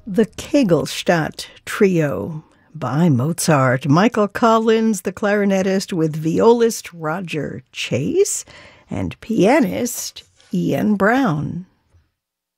The Kegelstadt Trio by Mozart. Michael Collins, the clarinetist, with violist Roger Chase and pianist Ian Brown.